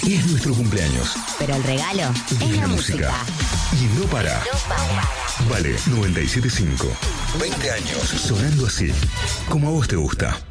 Es nuestro cumpleaños. Pero el regalo es la música. Y no para. Vale 97.5. 20 años sonando así, como a vos te gusta.